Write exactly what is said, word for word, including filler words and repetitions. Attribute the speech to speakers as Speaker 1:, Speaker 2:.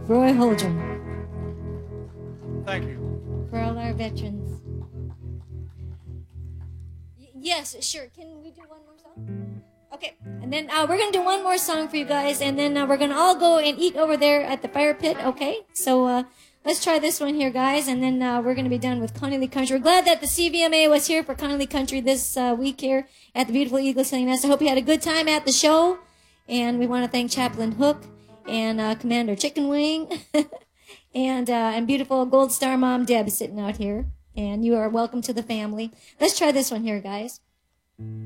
Speaker 1: Roy Holdren.
Speaker 2: Thank you.
Speaker 1: For all our veterans. Y- yes, sure. Can we do one more song? Okay, and then uh, we're going to do one more song for you guys, and then uh, we're going to all go and eat over there at the fire pit, okay? So uh, let's try this one here, guys, and then uh, we're going to be done with Connolly Country. We're glad that the C V M A was here for Connolly Country this uh, week here at the beautiful Eagle Sailing Nest. I hope you had a good time at the show, and we want to thank Chaplain Hook and uh, Commander Chicken Wing and, uh, and beautiful Gold Star Mom Deb sitting out here, and you are welcome to the family. Let's try this one here, guys.